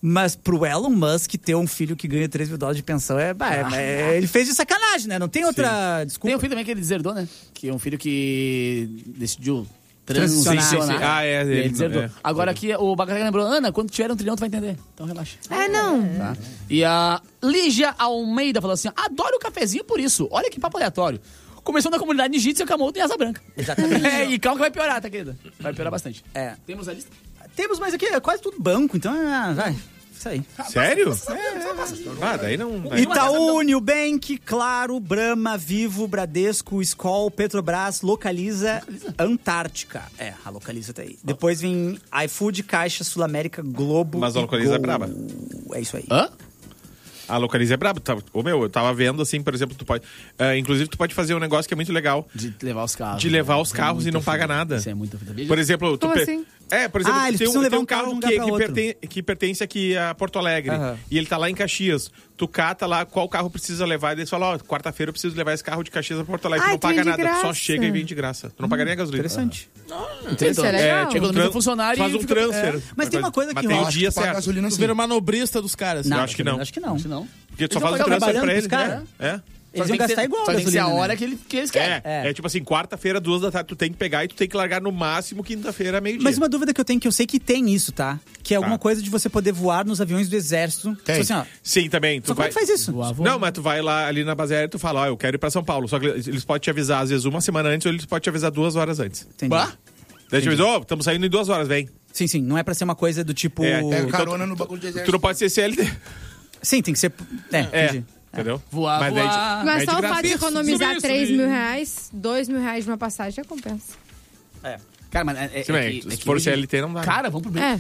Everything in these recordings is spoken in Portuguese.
Mas pro Elon Musk ter um filho que ganha $3 mil de pensão ele fez de sacanagem, né? Não tem outra desculpa. Tem um filho também que ele deserdou, né? Que é um filho que decidiu transicionar. Ele deserdou. Agora aqui o Bacana lembrou, Ana, quando tiver um trilhão tu vai entender. Então relaxa. Não. Tá? E a Lígia Almeida falou assim, adoro o cafezinho por isso. Olha que papo aleatório. Começou na comunidade Ninjitsu e acabou em Asa Branca. Exatamente. E calma que vai piorar, tá, querida? Vai piorar bastante. Temos a lista? Temos, mas aqui é quase tudo banco, então vai. Isso aí. Sério? Daí não... Itaú, Nubank, Claro, Brahma, Vivo, Bradesco, Skol, Petrobras, Localiza, Antártica. A Localiza tá aí. Depois vem iFood, Caixa, Sul América, Globo. Mas a Localiza é braba. É isso aí. A Localiza é braba. Eu tava vendo, assim, por exemplo, tu pode... inclusive, tu pode fazer um negócio que é muito legal. De levar os carros. De levar os carros e não paga nada. Isso é muito... Por exemplo... Como assim? Por exemplo, eles precisam levar um carro que pertence aqui a Porto Alegre. E ele tá lá em Caxias. Tu cata lá qual carro precisa levar. E eles falam, quarta-feira eu preciso levar esse carro de Caxias a Porto Alegre. Tu não paga nada. Tu só chega e vem de graça. Tu não paga nem a gasolina. Interessante. Isso é legal. Economiza funcionário faz um transfer. Mas tem uma coisa que tem rola. o dia certo. gasolina Tu vira manobrista dos caras. Eu acho que não. Acho que não. Porque tu só Eles faz vão o transfer trabalhando pra eles, pros né? Eles vão gastar igual Só tem que ser a gasolina, hora né? que eles querem. É tipo assim, quarta-feira, 2 da tarde, tu tem que pegar e tu tem que largar no máximo quinta-feira, meio-dia. Mas uma dúvida que eu tenho, que eu sei que tem isso, tá? Que é alguma coisa de você poder voar nos aviões do exército. Tem. Assim, ó, Sim, também. só como é que faz isso? Não, mas tu vai lá ali na base aérea e tu fala, eu quero ir pra São Paulo. Só que eles podem te avisar, às vezes, uma semana antes, ou eles podem te avisar 2 horas antes. Entendi. Daí te avisou, estamos saindo em 2 horas, vem. Sim. Não é pra ser uma coisa do tipo... Pega carona no bagulho de exército. Tu não pode ser CLT. Sim, tem que ser... Entendi. Entendeu? Voar. Mas só o fato de Isso, economizar subir. R$3 mil, R$2 mil de uma passagem já compensa. Cara, mas Se for CLT, não dá. Cara, vamos pro break.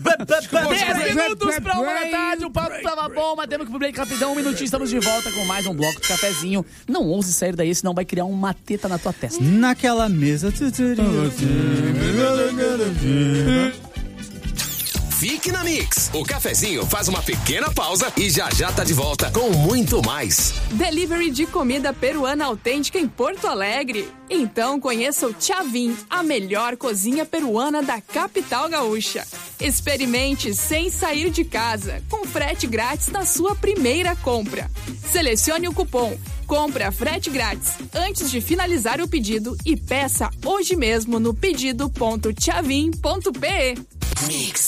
10 minutos pra 1 da tarde, o papo tava bom, mas temos que pro break rapidão, 1 minutinho, estamos de volta com mais um bloco de cafezinho. Não ouse sair daí, senão vai criar uma teta na tua testa. Naquela mesa... Fique na Mix. O cafezinho faz uma pequena pausa e já tá de volta com muito mais. Delivery de comida peruana autêntica em Porto Alegre? Então conheça o Chavin, a melhor cozinha peruana da capital gaúcha. Experimente sem sair de casa, com frete grátis na sua primeira compra. Selecione o cupom Compra frete grátis antes de finalizar o pedido e peça hoje mesmo no pedido.chavin.pe. Mix.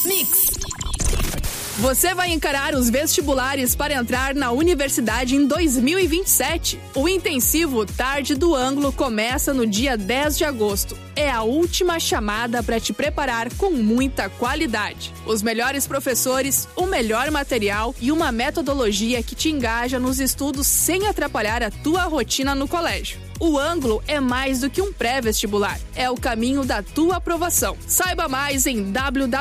Você vai encarar os vestibulares para entrar na universidade em 2027. O intensivo Tarde do Ângulo começa no dia 10 de agosto. É a última chamada para te preparar com muita qualidade. Os melhores professores, o melhor material e uma metodologia que te engaja nos estudos sem atrapalhar a tua rotina no colégio. O Ângulo é mais do que um pré-vestibular. É o caminho da tua aprovação. Saiba mais em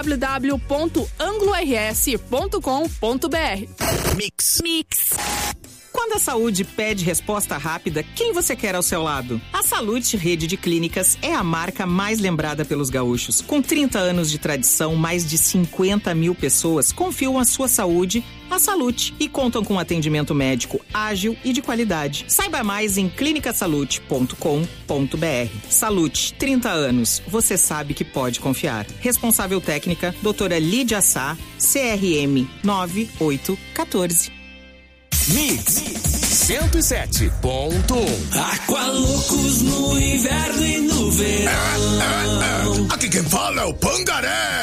www.anglors.com.br. Mix. Quando a saúde pede resposta rápida, quem você quer ao seu lado? A Salute Rede de Clínicas é a marca mais lembrada pelos gaúchos. Com 30 anos de tradição, mais de 50 mil pessoas confiam a sua saúde à Salute e contam com atendimento médico ágil e de qualidade. Saiba mais em clinicasalute.com.br. Salute, 30 anos. Você sabe que pode confiar. Responsável técnica, doutora Lídia Sá, CRM 9814. Mix 107.1. Aqualoucos no inverno e no verão. Aqui quem fala é o Pangaré.